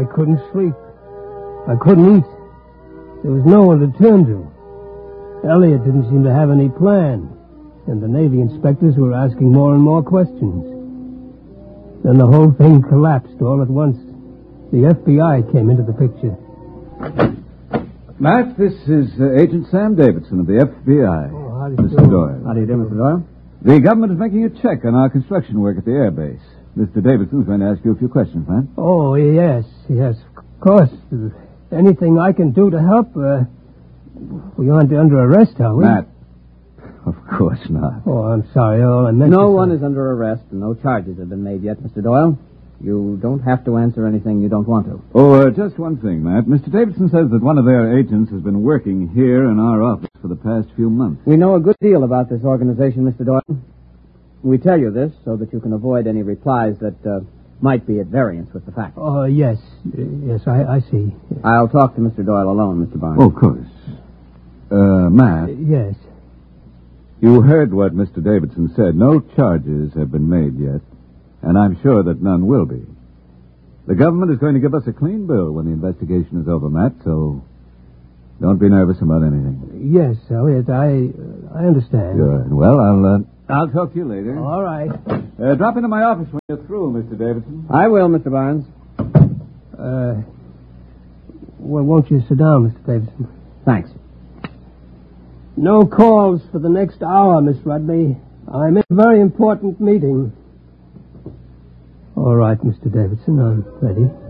I couldn't sleep. I couldn't eat. There was no one to turn to. Elliot didn't seem to have any plan, and the Navy inspectors were asking more and more questions. Then the whole thing collapsed all at once. The FBI came into the picture. Matt, this is Agent Sam Davidson of the FBI. Oh, how do you Mr. Doyle. How do you do, Mr. Doyle? The government is making a check on our construction work at the airbase. Mr. Davidson's going to ask you a few questions, Matt. Oh, yes, of course. Anything I can do to help? We aren't under arrest, are we? Matt, of course not. Oh, I'm sorry. All I meant No one is under arrest, and no charges have been made yet, Mr. Doyle. You don't have to answer anything you don't want to. Oh, just one thing, Matt. Mr. Davidson says that one of their agents has been working here in our office for the past few months. We know a good deal about this organization, Mr. Doyle. We tell you this so that you can avoid any replies that might be at variance with the facts. Oh, yes. Yes, I see. I'll talk to Mr. Doyle alone, Mr. Barnes. Oh, of course. Matt, Yes. you heard what Mr. Davidson said. No charges have been made yet, and I'm sure that none will be. The government is going to give us a clean bill when the investigation is over, Matt, so don't be nervous about anything. Yes, Elliot, I understand. Good. Well, I'll talk to you later. All right. Drop into my office when you're through, Mr. Davidson. I will, Mr. Barnes. Well, won't you sit down, Mr. Davidson? Thanks. No calls for the next hour, Miss Rudley. I'm in a very important meeting. All right, Mr. Davidson, I'm ready.